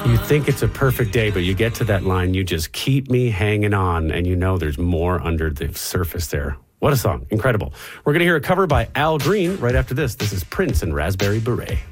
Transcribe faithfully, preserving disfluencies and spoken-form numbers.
You think it's a perfect day, but you get to that line, you just keep me hanging on, and you know there's more under the surface there. What a song. Incredible. We're going to hear a cover by Al Green right after this. This is Prince and Raspberry Beret.